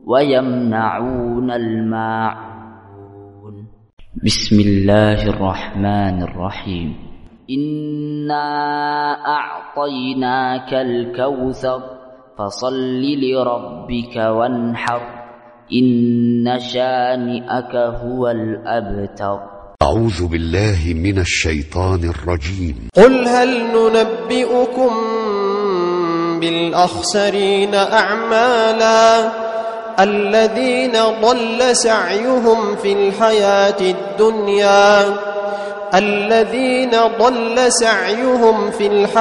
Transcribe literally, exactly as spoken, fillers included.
ويمنعون الماعون. بسم الله الرحمن الرحيم. إنا أعطيناك الكوثر فصل لربك وانحر إن شانئك هو الأبتر. أعوذ بالله من الشيطان الرجيم. قل هل ننبئكم بالأخسرين أعمالا الذين ضل سعيهم في الحياة الدنيا الذين ضل سعيهم في الحياة